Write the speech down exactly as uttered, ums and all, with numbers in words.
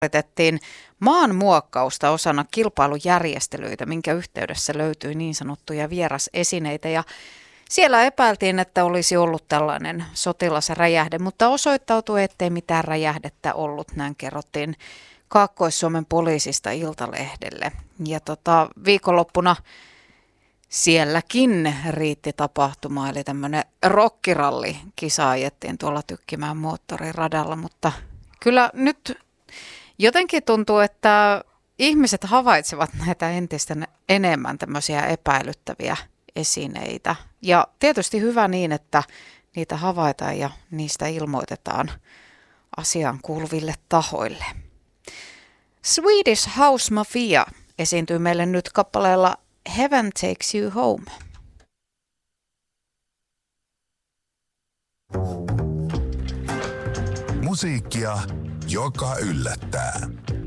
suoritettiin maanmuokkausta osana kilpailujärjestelyitä, minkä yhteydessä löytyi niin sanottuja vierasesineitä ja siellä epäiltiin, että olisi ollut tällainen sotilasräjähde, mutta osoittautui, ettei mitään räjähdettä ollut, näin kerrottiin Kaakkois-Suomen poliisista Iltalehdelle. Ja tota, viikonloppuna sielläkin riitti tapahtuma, eli tämmöinen rokkiralli kisa ajettiin tuolla Tykkimään moottoriradalla, mutta kyllä nyt jotenkin tuntuu, että ihmiset havaitsevat näitä entistä enemmän tämmöisiä epäilyttäviä esineitä. Ja tietysti hyvä niin, että niitä havaitaan ja niistä ilmoitetaan asiaan kuuluville tahoille. Swedish House Mafia esiintyy meille nyt kappaleella Heaven Takes You Home. Musiikkia, joka yllättää.